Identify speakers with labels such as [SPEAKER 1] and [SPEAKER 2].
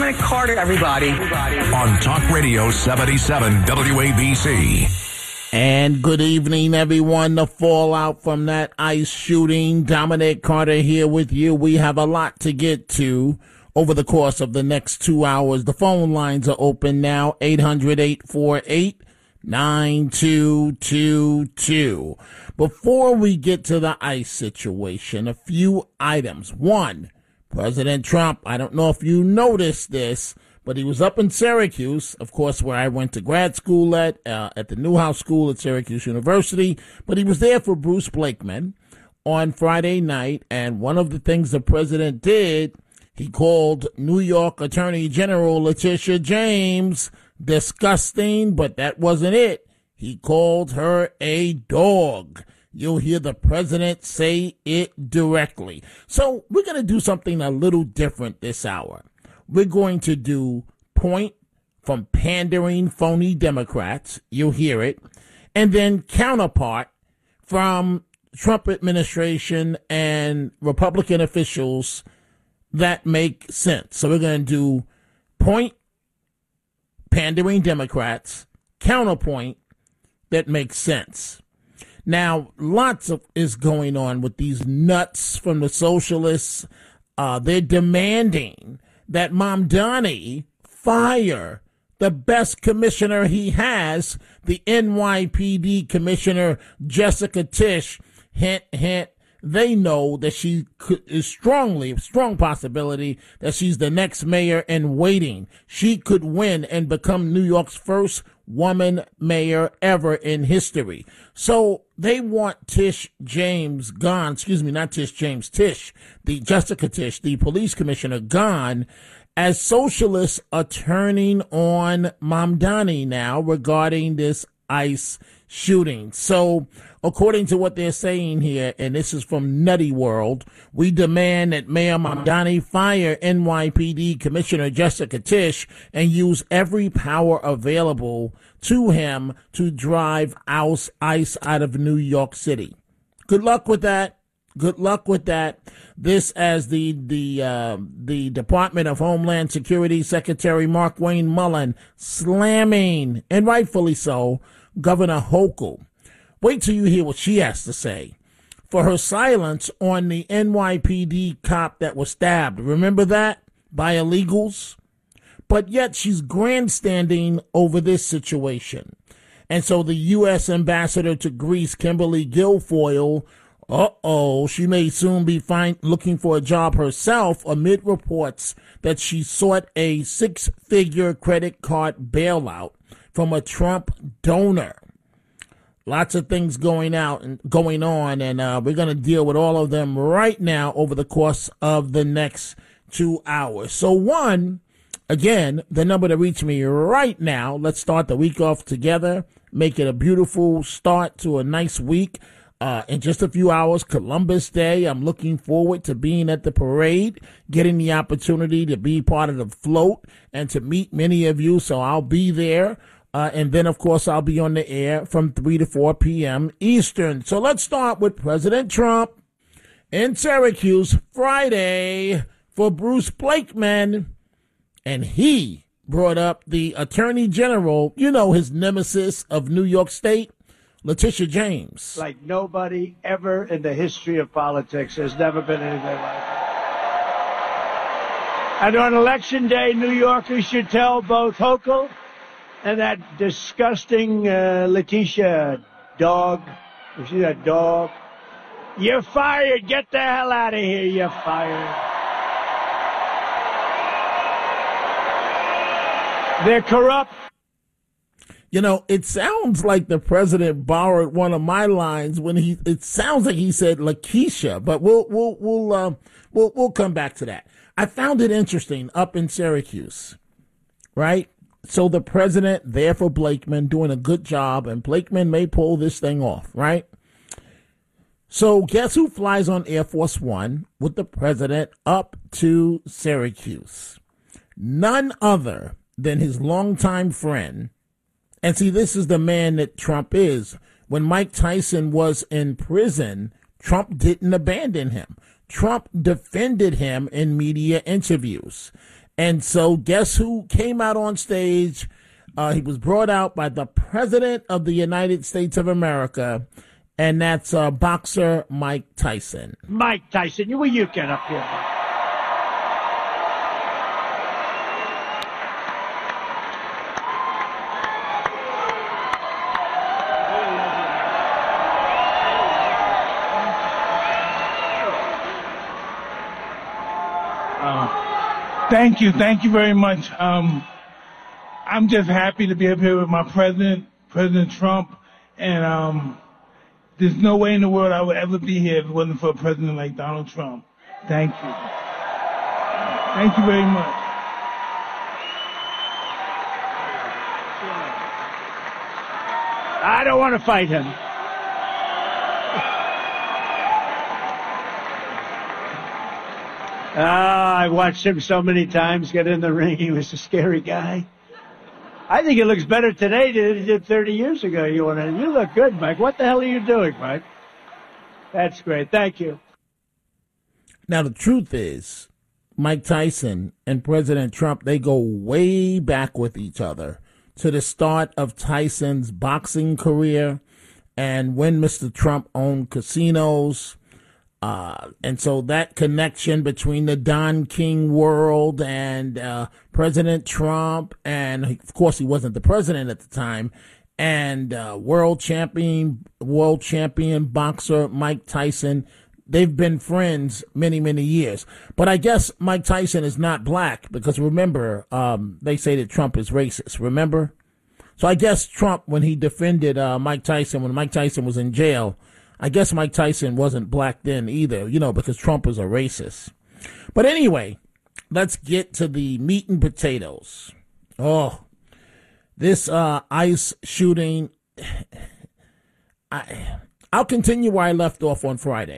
[SPEAKER 1] Dominic Carter, everybody.
[SPEAKER 2] On Talk Radio 77 WABC.
[SPEAKER 3] And good evening, everyone. The fallout from that ICE shooting. Dominic Carter here with you. We have a lot to get to over the course of the next 2 hours. The phone lines are open now, 800-848-9222. Before we get to the ICE situation, a few items. One, President Trump, I don't know if you noticed this, but he was up in Syracuse, of course, where I went to grad school at the Newhouse School at Syracuse University. But he was there for Bruce Blakeman on Friday night. And one of the things the president did, he called New York Attorney General Letitia James disgusting, but that wasn't it. He called her a dog. You'll hear the president say it directly. So we're going to do something a little different this hour. We're going to do point from pandering phony Democrats. You'll hear it. And then counterpart from Trump administration and Republican officials that make sense. So we're going to do point pandering Democrats, counterpoint that makes sense. Now, lots of is going on with these nuts from the socialists. They're demanding that Mamdani fire the best commissioner he has, the NYPD commissioner, Jessica Tisch. Hint, hint. They know that she is strong possibility that she's the next mayor in waiting. She could win and become New York's first woman mayor ever in history. So they want Tish James gone, Tish, the Jessica Tisch, the police commissioner, gone, as socialists are turning on Mamdani now regarding this ICE shooting. So according to what they're saying here, and this is from Nutty World, we demand that Mayor Mamdani fire NYPD Commissioner Jessica Tisch and use every power available to him to drive ICE out of New York City. Good luck with that. Good luck with that. This as the Department of Homeland Security Secretary Markwayne Mullin slamming, and rightfully so, Governor Hochul. Wait till you hear what she has to say for her silence on the NYPD cop that was stabbed. Remember that? By illegals? But yet she's grandstanding over this situation. And so the U.S. ambassador to Greece, Kimberly Guilfoyle, she may soon be looking for a job herself amid reports that she sought a 6-figure credit card bailout from a Trump donor. Lots of things going on, and we're going to deal with all of them right now over the course of the next 2 hours. So one, again, the number to reach me right now, let's start the week off together, make it a beautiful start to a nice week. In just a few hours, Columbus Day. I'm looking forward to being at the parade, getting the opportunity to be part of the float and to meet many of you. So I'll be there. And then, of course, I'll be on the air from 3 to 4 p.m. Eastern. So let's start with President Trump in Syracuse Friday for Bruce Blakeman. And he brought up the Attorney General, his nemesis of New York State, Letitia James.
[SPEAKER 4] Like nobody ever in the history of politics has never been anything like that. And on Election Day, New Yorkers should tell both Hochul and that disgusting Letitia dog, you see that dog? You're fired. Get the hell out of here. You're fired. They're corrupt.
[SPEAKER 3] It sounds like the president borrowed one of my lines when it sounds like he said Lakeisha, but we'll come back to that. I found it interesting up in Syracuse, right? So the president there for Blakeman doing a good job, and Blakeman may pull this thing off, right? So guess who flies on Air Force One with the president up to Syracuse? None other than his longtime friend. And see, this is the man that Trump is. When Mike Tyson was in prison, Trump didn't abandon him. Trump defended him in media interviews. And so guess who came out on stage? He was brought out by the President of the United States of America, and that's boxer Mike Tyson.
[SPEAKER 4] Mike Tyson, will you get up here?
[SPEAKER 1] Thank you very much. I'm just happy to be up here with my president, President Trump, and there's no way in the world I would ever be here if it wasn't for a president like Donald Trump. Thank you. Thank you very much.
[SPEAKER 4] I don't want to fight him. I watched him so many times get in the ring. He was a scary guy. I think it looks better today than it did 30 years ago. You look good, Mike. What the hell are you doing, Mike? That's great. Thank you.
[SPEAKER 3] Now, the truth is, Mike Tyson and President Trump, they go way back with each other to the start of Tyson's boxing career and when Mr. Trump owned casinos. And so that connection between the Don King world and President Trump, and of course he wasn't the president at the time, and world champion boxer Mike Tyson, they've been friends many, many years. But I guess Mike Tyson is not black because remember, they say that Trump is racist, remember? So I guess Trump, when he defended Mike Tyson, when Mike Tyson was in jail, I guess Mike Tyson wasn't black then either, because Trump was a racist. But anyway, let's get to the meat and potatoes. Oh, this ICE shooting, I'll continue where I left off on Friday.